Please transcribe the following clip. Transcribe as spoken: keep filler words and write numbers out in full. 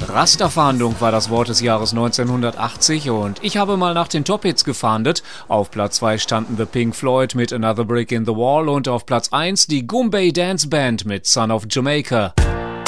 Rasterfahndung war das Wort des Jahres neunzehnhundertachtzig und ich habe mal nach den Top-Hits gefahndet. Auf Platz zwei standen The Pink Floyd mit Another Brick in the Wall und auf Platz eins die Goombay Dance Band mit Son of Jamaica.